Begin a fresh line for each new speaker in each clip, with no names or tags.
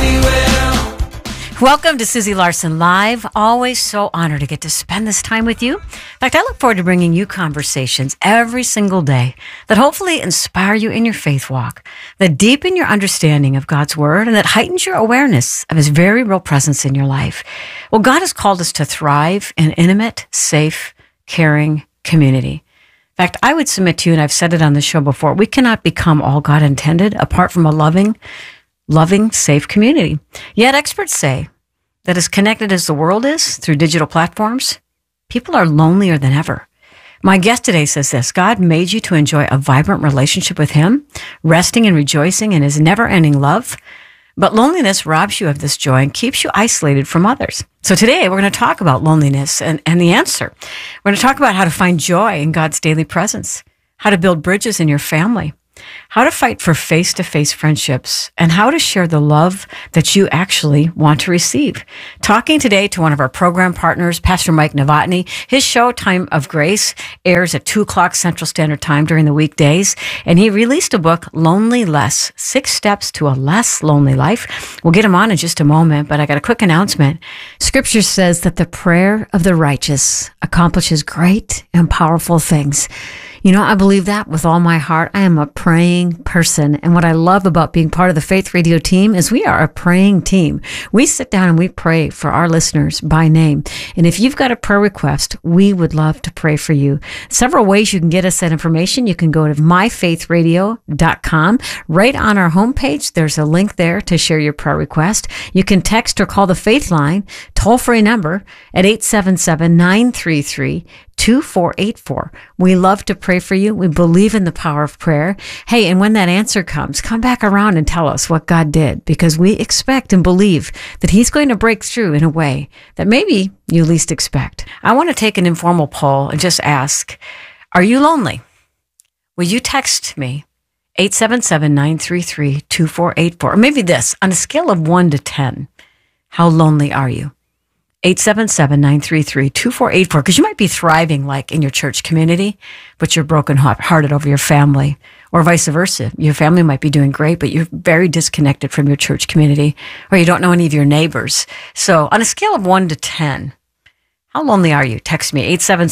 Welcome to Susie Larson Live. Always so honored to get to spend this time with you. In fact, I look forward to bringing you conversations every single day that hopefully inspire you in your faith walk, that deepen your understanding of God's Word, and that heightens your awareness of His very real presence in your life. Well, God has called us to thrive in intimate, safe, caring community. In fact, I would submit to you, and I've said it on the show before, we cannot become all God intended apart from a loving, safe community. Yet experts say that as connected as the world is through digital platforms, people are lonelier than ever. My guest today says this: God made you to enjoy a vibrant relationship with Him, resting and rejoicing in His never-ending love. But loneliness robs you of this joy and keeps you isolated from others. So today we're going to talk about loneliness and the answer. We're going to talk about how to find joy in God's daily presence, how to build bridges in your family, how to fight for face-to-face friendships, and how to share the love that you actually want to receive. Talking today to one of our program partners, Pastor Mike Novotny. His show, Time of Grace, airs at 2 o'clock Central Standard Time during the weekdays, and he released a book, Lonely Less, 6 Steps to a Less Lonely Life. We'll get him on in just a moment, but I got a quick announcement. Scripture says that the prayer of the righteous accomplishes great and powerful things. You know, I believe that with all my heart. I am a praying person. And what I love about being part of the Faith Radio team is we are a praying team. We sit down and we pray for our listeners by name. And if you've got a prayer request, we would love to pray for you. Several ways you can get us that information. You can go to myfaithradio.com. Right on our homepage, there's a link there to share your prayer request. You can text or call the Faith Line, toll-free number at 877-933-2484. We love to pray for you. We believe in the power of prayer. Hey, and when that answer comes, come back around and tell us what God did, because we expect and believe that He's going to break through in a way that maybe you least expect. I want to take an informal poll and just ask, are you lonely? Will you text me 877-933-2484? Or maybe this, on a scale of 1 to 10, how lonely are you? 877-933-2484, because you might be thriving like in your church community, but you're brokenhearted over your family, or vice versa. Your family might be doing great, but you're very disconnected from your church community, or you don't know any of your neighbors. So on a scale of 1 to 10, how lonely are you? Text me,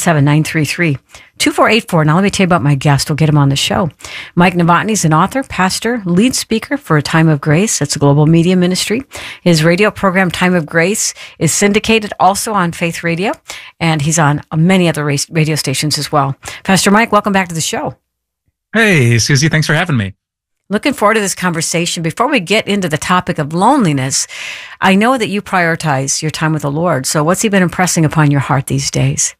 877-933-2484. Now let me tell you about my guest. We'll get him on the show. Mike Novotny is an author, pastor, lead speaker for A Time of Grace. It's a global media ministry. His radio program, Time of Grace, is syndicated also on Faith Radio, and he's on many other radio stations as well. Pastor Mike, welcome back to the show.
Hey, Susie, thanks for having me.
Looking forward to this conversation. Before we get into the topic of loneliness, I know that you prioritize your time with the Lord. So what's He been impressing upon your heart these days?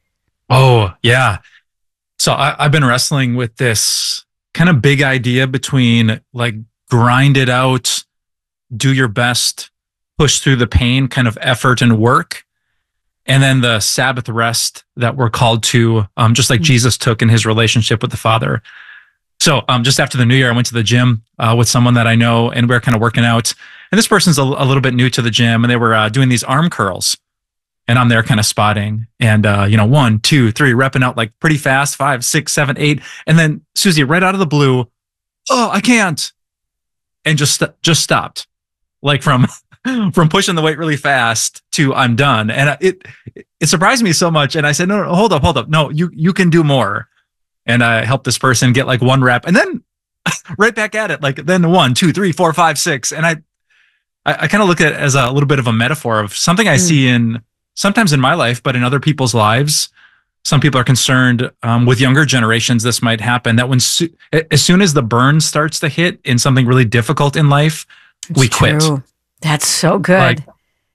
Oh, yeah. So I've been wrestling with this kind of big idea between like grind it out, do your best, push through the pain, kind of effort and work, and then the Sabbath rest that we're called to, just like Jesus took in His relationship with the Father. So just after the new year, I went to the gym with someone that I know, and we were kind of working out. And this person's a little bit new to the gym, and they were doing these arm curls. And I'm there kind of spotting, and 1, 2, 3, repping out like pretty fast, 5, 6, 7, 8. And then Susie, right out of the blue, oh, I can't. And just stopped, like from pushing the weight really fast to I'm done. And it surprised me so much. And I said, no, hold up. No, you can do more. And I helped this person get like 1 rep, and then right back at it, like then 1, 2, 3, 4, 5, 6. And I kind of look at it as a little bit of a metaphor of something I see sometimes in my life, but in other people's lives. Some people are concerned with younger generations. This might happen that as soon as the burn starts to hit in something really difficult in life, we quit.
That's so good.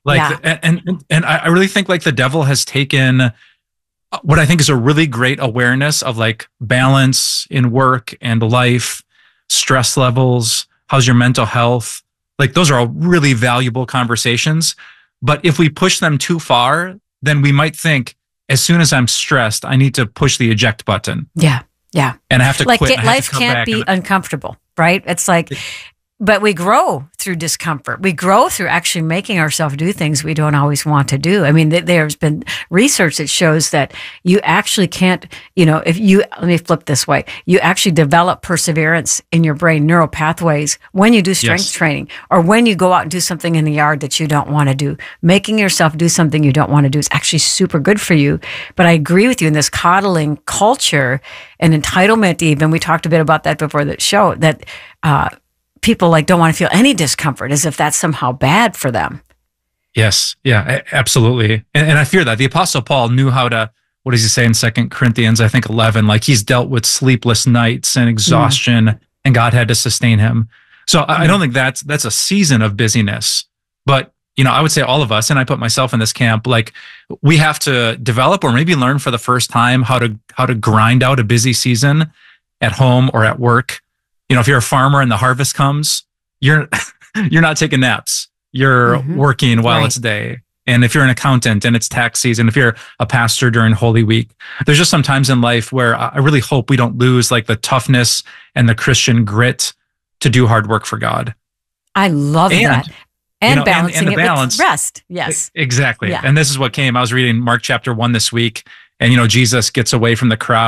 And I really think like the devil has taken what I think is a really great awareness of like balance in work and life, stress levels, how's your mental health? Like those are all really valuable conversations. But if we push them too far, then we might think as soon as I'm stressed, I need to push the eject button.
Yeah. Yeah.
And I have to quit.
Life can't be uncomfortable, right? It's like But we grow through discomfort. We grow through actually making ourselves do things we don't always want to do. I mean, there's been research that shows that you actually can't, let me flip this way. You actually develop perseverance in your brain, neural pathways, when you do strength training or when you go out and do something in the yard that you don't want to do. Making yourself do something you don't want to do is actually super good for you. But I agree with you in this coddling culture and entitlement even. We talked a bit about that before the show, that, people don't want to feel any discomfort as if that's somehow bad for them.
Yes. Yeah, absolutely. And I fear that the Apostle Paul knew how to, what does he say in 2 Corinthians, I think 11, he's dealt with sleepless nights and exhaustion and God had to sustain him. So I don't think that's a season of busyness, but I would say all of us, and I put myself in this camp, we have to develop or maybe learn for the first time how to grind out a busy season at home or at work. If you're a farmer and the harvest comes, you're not taking naps. You're working while it's day. And if you're an accountant and it's tax season, if you're a pastor during Holy Week, there's just some times in life where I really hope we don't lose the toughness and the Christian grit to do hard work for God.
I love that. And balancing
and the balance,
with rest. Yes.
Exactly.
Yeah.
And this is what came. I was reading Mark chapter 1 this week, and Jesus gets away from the crowd.